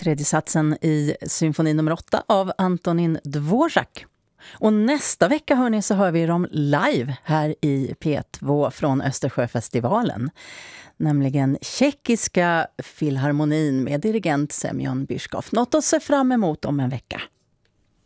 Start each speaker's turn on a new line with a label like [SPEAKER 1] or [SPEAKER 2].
[SPEAKER 1] tredje satsen i symfoni nummer 8 av Antonín Dvořák. Och nästa vecka hörni, så hör vi dem live här i P2 från Östersjöfestivalen. Nämligen Tjeckiska filharmonin med dirigent Semyon Byskov. Något att se fram emot om en vecka.